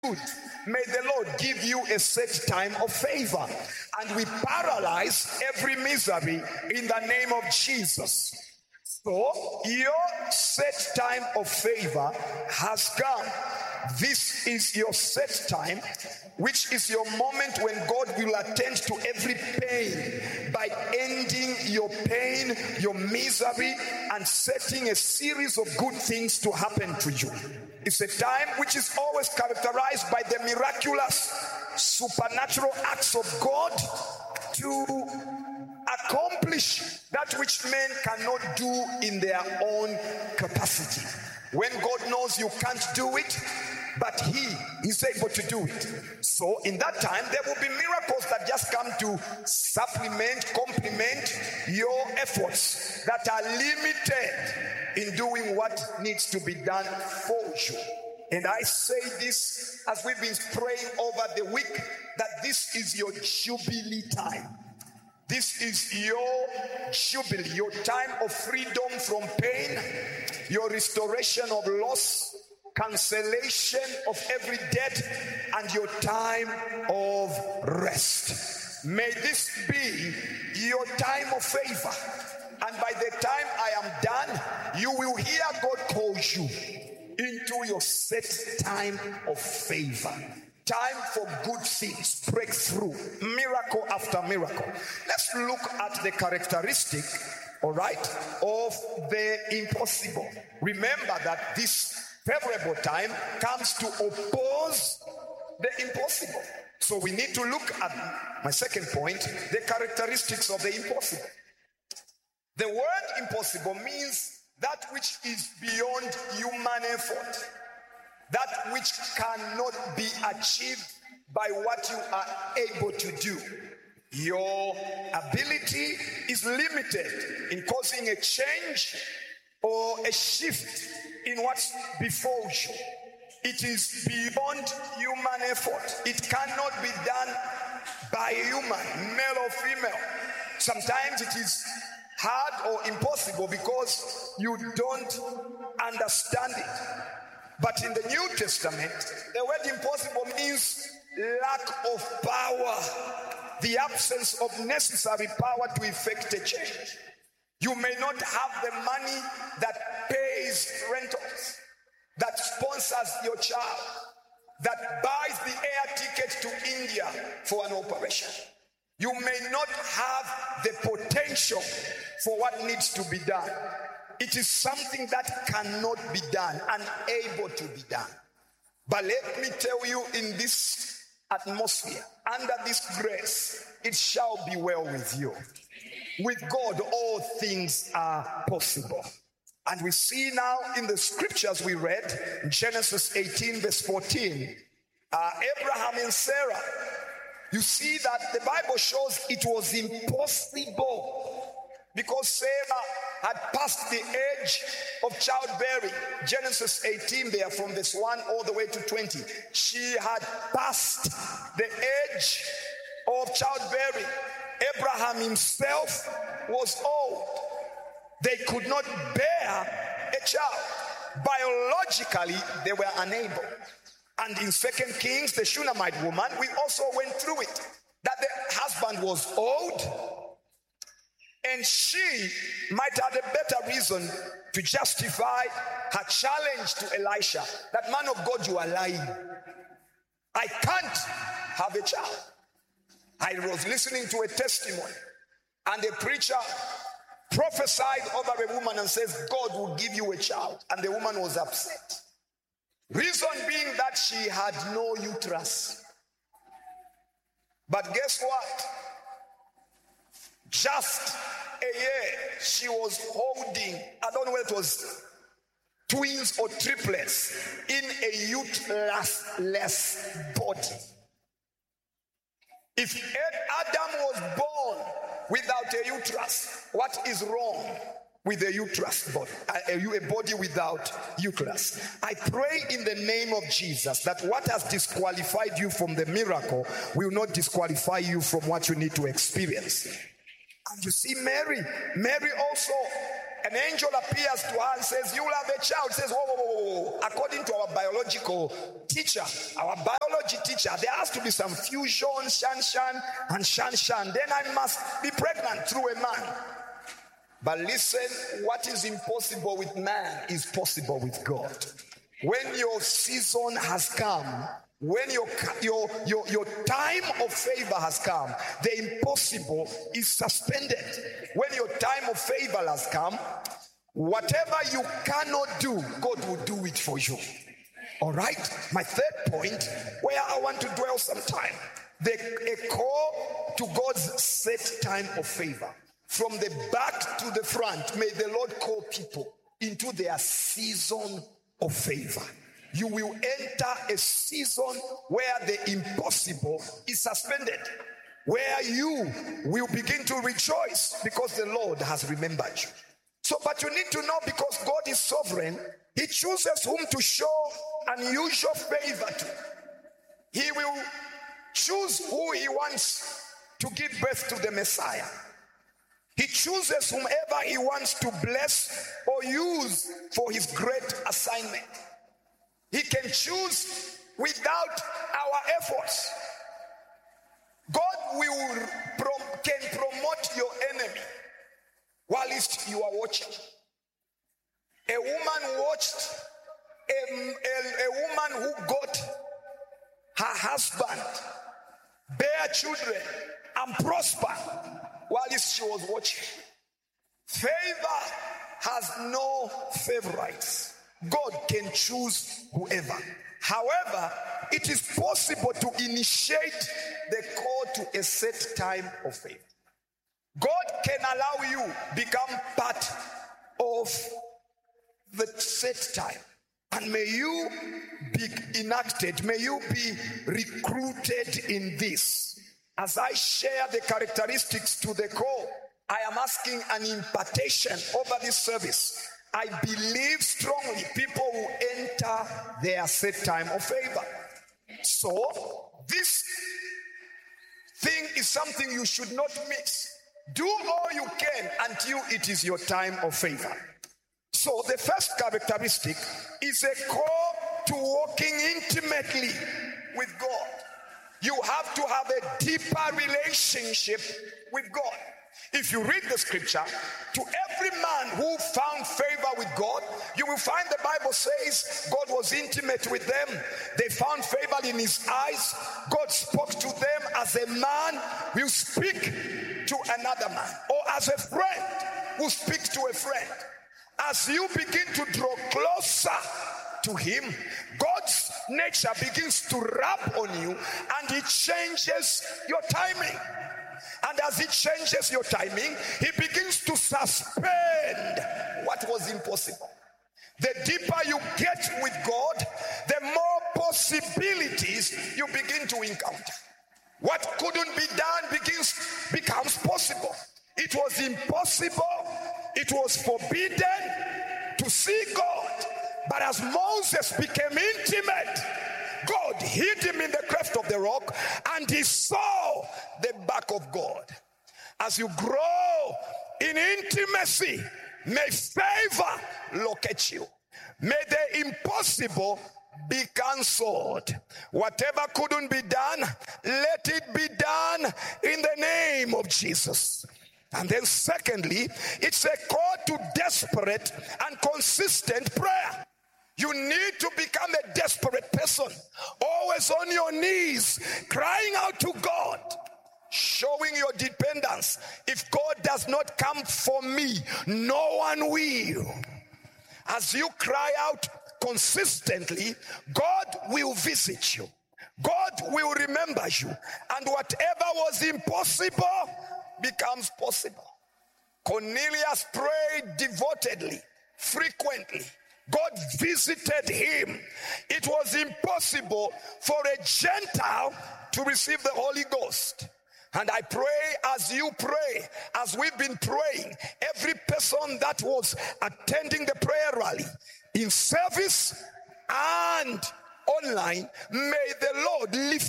May the Lord give you a set time of favor, and we paralyze every misery in the name of Jesus. So your set time of favor has come. This is your set time, which is your moment when God will attend to every pain by ending your pain, your misery, and setting a series of good things to happen to you. It's a time which is always characterized by the miraculous, supernatural acts of God to accomplish that which men cannot do in their own capacity. When God knows you can't do it, but He is able to do it. So in that time, there will be miracles that just come to supplement, complement your efforts that are limited in doing what needs to be done for you. And I say this as we've been praying over the week, that this is your jubilee time. This is your jubilee, your time of freedom from pain, your restoration of loss, cancellation of every debt, and your time of rest. May this be your time of favor. And by the time I am done, you will hear God call you into your set time of favor. Time for good things, breakthrough, miracle after miracle. Let's look at the characteristic, all right, of the impossible. Remember that this favorable time comes to oppose the impossible. So we need to look at my second point, the characteristics of the impossible. The word impossible means that which is beyond human effort. That which cannot be achieved by what you are able to do. Your ability is limited in causing a change or a shift in what's before you. It is beyond human effort. It cannot be done by a human, male or female. Sometimes it is hard or impossible because you don't understand it. But in the New Testament, the word impossible means lack of power, the absence of necessary power to effect a change. You may not have the money that pays rentals, that sponsors your child, that buys the air ticket to India for an operation. You may not have the potential for what needs to be done. It is something that cannot be done, unable to be done. But let me tell you, in this atmosphere, under this grace, it shall be well with you. With God, all things are possible. And we see now in the scriptures we read, in Genesis 18 verse 14, Abraham and Sarah, you see that the Bible shows it was impossible because Sarah had passed the age of childbearing. Genesis 18 there from verse 1 all the way to 20. She had passed the age of childbearing. Abraham himself was old. They could not bear a child. Biologically, they were unable. And in 2 Kings, the Shunammite woman, we also went through it. That the husband was old, and she might have a better reason to justify her challenge to Elisha. That man of God, you are lying. I can't have a child. I was listening to a testimony, and the preacher prophesied over a woman and says, God will give you a child. And the woman was upset. Reason being that she had no uterus. But guess what? Just a year, she was holding, I don't know whether it was twins or triplets, in a uterus-less body. If Adam was born without a uterus, what is wrong with a uterus body? A body without uterus. I pray in the name of Jesus that what has disqualified you from the miracle will not disqualify you from what you need to experience. And you see Mary also an angel appears to her and says, you will have a child. Says, whoa, whoa, whoa, whoa. According to our biological teacher, our biology teacher, there has to be some fusion, shan and shan. Then I must be pregnant through a man. But listen, what is impossible with man is possible with God. When your season has come, when your time of favor has come, the impossible is suspended. When your time of favor has come, whatever you cannot do, God will do it for you. All right? My third point, where I want to dwell some time, a call to God's set time of favor. From the back to the front, may the Lord call people into their season of favor. You will enter a season where the impossible is suspended, where you will begin to rejoice because the Lord has remembered you. So, but you need to know, because God is sovereign, He chooses whom to show unusual favor to. He will choose who He wants to give birth to the Messiah. He chooses whomever He wants to bless or use for His great assignment. He can choose without our efforts. God can promote your enemy whilst you are watching. A woman watched a woman who got her husband bear children and prosper whilst she was watching. Favor has no favorites. God can choose whoever. However, it is possible to initiate the call to a set time of favor. God can allow you become part of the set time. And may you be enacted, may you be recruited in this. As I share the characteristics to the call, I am asking an impartation over this service. I believe strongly people will enter their set time of favor. So, this thing is something you should not miss. Do all you can until it is your time of favor. So, the first characteristic is a call to walking intimately with God. You have to have a deeper relationship with God. If you read the scripture, to every man who found favor with God, you will find the Bible says God was intimate with them. They found favor in His eyes. God spoke to them as a man will speak to another man, or as a friend who speaks to a friend. As you begin to draw closer to Him, God's nature begins to rub on you, and He changes your timing. And as He changes your timing, He begins to suspend what was impossible. The deeper you get with God, the more possibilities you begin to encounter. What couldn't be done becomes possible. It was impossible, it was forbidden to see God. But as Moses became intimate, God hid him in the cleft of the rock, and he saw the back of God. As you grow in intimacy, may favor locate you. May the impossible be cancelled. Whatever couldn't be done, let it be done in the name of Jesus. And then secondly, it's a call to desperate and consistent prayer. You need to become a desperate person, always on your knees, crying out to God, showing your dependence. If God does not come for me, no one will. As you cry out consistently, God will visit you. God will remember you. And whatever was impossible becomes possible. Cornelius prayed devotedly, frequently. God visited him. It was impossible for a Gentile to receive the Holy Ghost. And I pray as you pray, as we've been praying, every person that was attending the prayer rally, in service and online, may the Lord lift